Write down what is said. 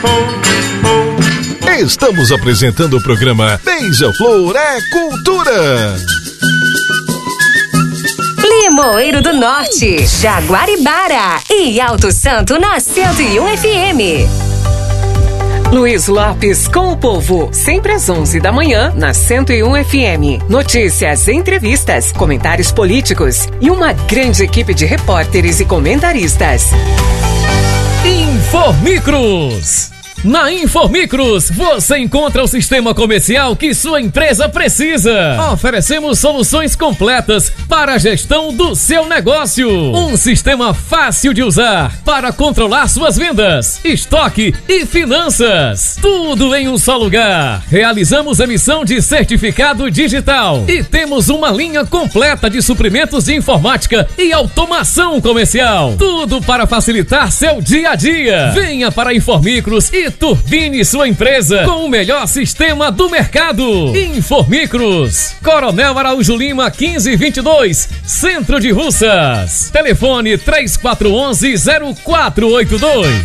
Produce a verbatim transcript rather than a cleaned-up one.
Estamos apresentando o programa Beija-Flor é Cultura. Limoeiro do Norte, Jaguaribara e Alto Santo na cento e um F M. Luiz Lopes com o povo, sempre às onze da manhã na cento e um F M. Notícias, entrevistas, comentários políticos e uma grande equipe de repórteres e comentaristas. Informicros. Na Informicros, você encontra o sistema comercial que sua empresa precisa. Oferecemos soluções completas para a gestão do seu negócio. Um sistema fácil de usar para controlar suas vendas, estoque e finanças. Tudo em um só lugar. Realizamos emissão de certificado digital e temos uma linha completa de suprimentos de informática e automação comercial. Tudo para facilitar seu dia a dia. Venha para Informicros e turbine sua empresa com o melhor sistema do mercado. Informicros, Coronel Araújo Lima quinze vinte e dois, Centro de Russas. Telefone três quatro um um, zero quatro oito dois.